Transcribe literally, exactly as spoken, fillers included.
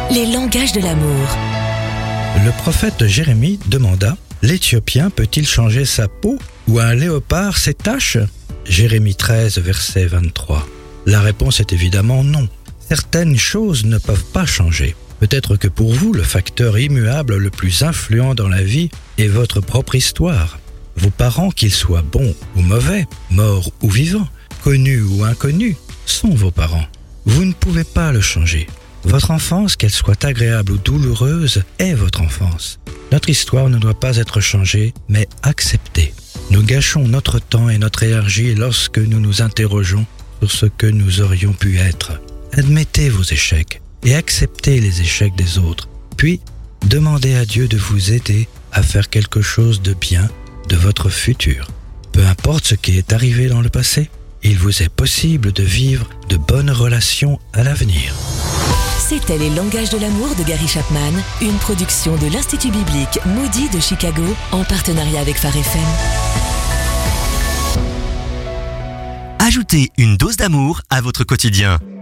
Les langages de l'amour. Le prophète Jérémie demanda « L'Éthiopien peut-il changer sa peau ou un léopard ses taches ?» Jérémie treize, verset vingt-trois. La réponse est évidemment non. Certaines choses ne peuvent pas changer. Peut-être que pour vous, le facteur immuable le plus influent dans la vie est votre propre histoire. Vos parents, qu'ils soient bons ou mauvais, morts ou vivants, connus ou inconnus, sont vos parents. Vous ne pouvez pas le changer. Votre enfance, qu'elle soit agréable ou douloureuse, est votre enfance. Notre histoire ne doit pas être changée, mais acceptée. Nous gâchons notre temps et notre énergie lorsque nous nous interrogeons sur ce que nous aurions pu être. Admettez vos échecs et acceptez les échecs des autres. Puis, demandez à Dieu de vous aider à faire quelque chose de bien de votre futur. Peu importe ce qui est arrivé dans le passé, il vous est possible de vivre de bonnes relations à l'avenir. C'était Les langages de l'amour de Gary Chapman, une production de l'Institut biblique Moody de Chicago en partenariat avec Phare F M. Ajoutez une dose d'amour à votre quotidien.